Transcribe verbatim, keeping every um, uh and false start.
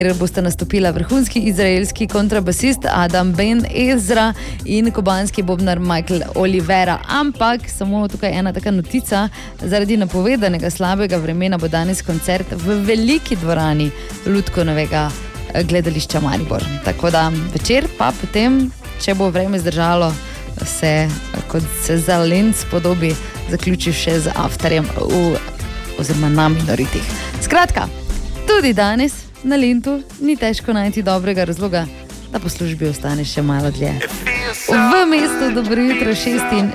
bosta nastopila vrhunski izraelski kontrabasist Adam Ben Ezra in kubanski bobnar Michael Olivera. Ampak samo tukaj ena taka notica, zaradi napovedanega slabega vremena bo danes koncert v veliki dvorani Lutkonovega gledališča Maribor. Tako da večer pa potem, če bo vreme zdržalo, se, kot se za Lenz podobi, zaključi še z afterjem v, oziroma na Minoritih. Skratka, tudi danes na Lentu ni težko najti dobrega razloga, da po službi ostane še malo dlje. V mestu dobro jutro šest in